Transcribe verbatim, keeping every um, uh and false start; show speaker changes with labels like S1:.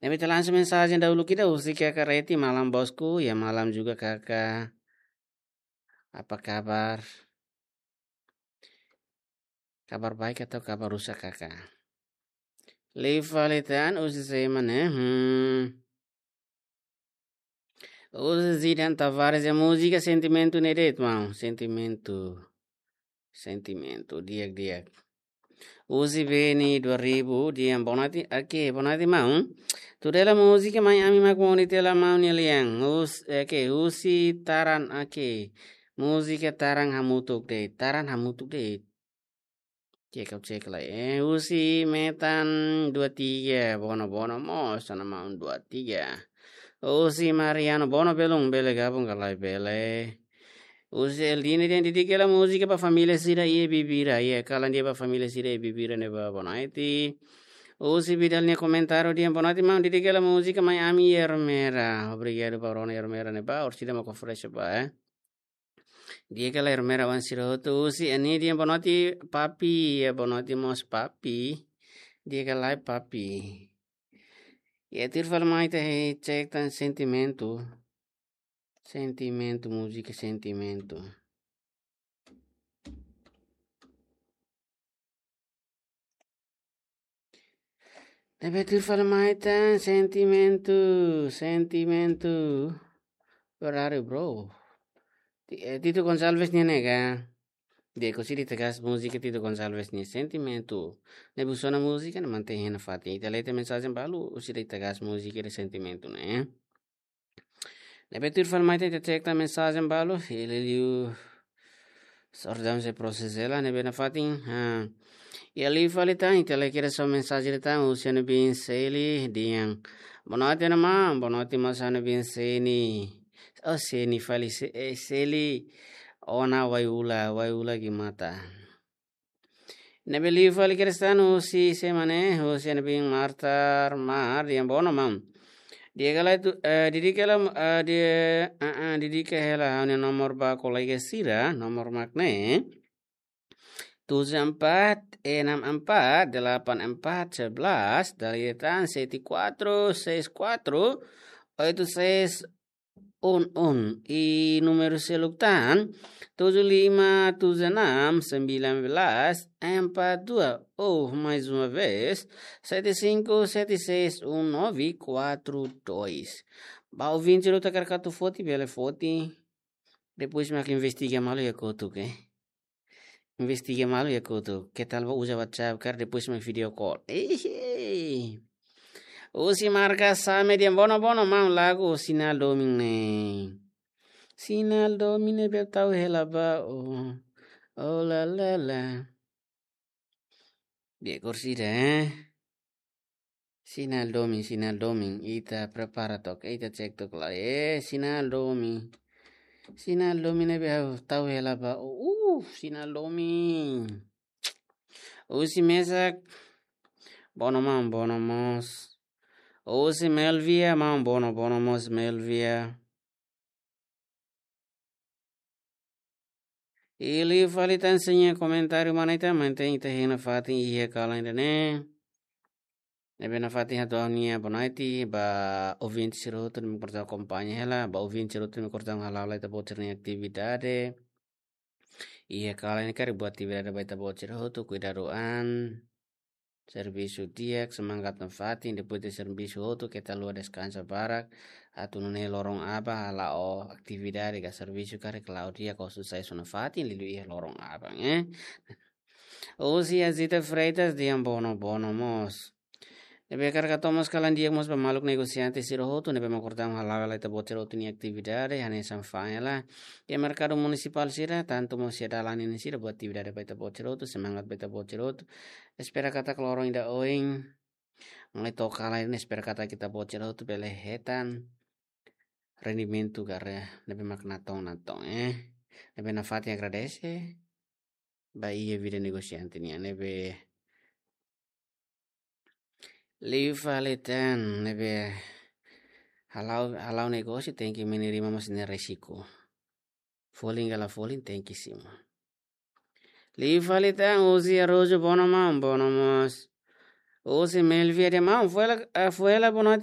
S1: Nah, kita langsung mensagem dahulu kita usi kakak Reti, malam bosku, ya malam juga kakak. Apa kabar? Kabar baik atau kabar rusak kakak? Livalitan usi saya mana? Hmm. Usi Zidane Tavares é música, sentimento nere, irmão. Sentimento. Sentimento, diak-diak. Usi bene dua ribu dia bonati ake bonati mau. Tudela musica mai ami mak monite la mau liang. Us ake usi taran ake. Musica tarang hamutuk de. Taran hamutuk de. Cek out cek lah. Eh usi metan dua tiga. Bono bono mo sana mau dua tiga. Usi Mariano bono belum bele gabung kalai bele. Usi el dini dia didik la musica pa família sira ie bibira ie kalan dia pa família sira ie bibira ne ba bonaiti. Usi bidalnya komentaro dia bonati mau didik la musica mai ami Ermera. Obrigado parona Ermera ne ba orsida ma ko fresh ba eh. Dia kala Ermera wan siro tu usi ani dia bonati papi ya bonati mos papi. Dia kala papi. Ya tirfal mai te cek tan sentimento. Sentimento, música, sentimento. Deve tirfal mai tan sentimento, sentimento. Horário, bro. Tito Gonçalves nia nega. De così tegas música Tito Gonçalves nia sentimento. Ne busona música ne mantém na fati. Telete mensagem balu usiri tegas música de sentimento, né? Deve tirfal mai te cek ta mensagem balu. Ele liu sordam se processela ne bena fatin. Ha. E ali falei tá, então ela quer só mensagem tá, o seno bem seli diang. Bonate na ma, bonate masana bem seni. Oh seni fali seli ona waiula, waiula gimata. Nebeli fali quer estar no si semane, o seno bem martar mar diang bono mam. Dia kala itu didi kala dia didi kala ne nomor ba kolege sira, nomor makne. tujuh empat enam empat delapan empat sebelas daletan seti quatro seis quatro oito seis un un e número celular tujuh lima tujuh enam sembilan belas empat dua oh mais uma vez sete cinco sete seis um nove quatro dois. Ba ouvinte luta carcato foti bele foti depois me que investiga mal e coto que investigue malu ya kutu. Que tal vou usar WhatsApp kar depois me video call. Eh. Usi marca same dia bono bono mau lagu sinal doming ne. Sinal doming ne bel tau hela ba oh. Oh la la la. Dia kursi deh. Sinal doming sinal doming ita prepara tok ita cek tok lah eh sinal doming. Sinal doming ne bel tau hela ba uh sinal doming. Usi mesak bono mam bono mos. Usi Melvia mam bono bono mos Melvia. Ili falita enseña comentário manita mantém ita hina fatin iya kala ainda né. Nebe na fatin hatu nia bonaiti ba ouvinte siroto me cortar companhia ela ba ouvinte siroto me cortar halala ita botar em atividade. Iya kala ini kari buat atividade ba ita botar siroto cuidadoan. Serviço dia semangat nafatin depois de serviço outro que tá lua descansa barak atu nune lorong aba hala o atividade ga serviço kare Claudia ko susai sona fatin lilu ia lorong aba eh o si azita freitas diam bono bono mos nebe karga tomos kalan dia mos pemaluk negosiante siro hotu nebe makortam hala hala ita bocer hotu ni atividade hane samfanya la ya mercado municipal sira tanto mos ya dalan ini sira buat atividade baita bocer hotu semangat baita bocer hotu espera kata kelorong inda oing mulai toka lain espera kata kita bocer hotu belehetan rendimento karya nebe maknatong natong eh nebe nafati agradece ba iya vida negosiante ni nebe Liva letan nebe halau halau negócio tem que menerima mas ne resiko. Falling gala falling tem que sim. Liva letan usi arrojo bono mam bono mas. Usi melvia de mam foi ela foi ela bono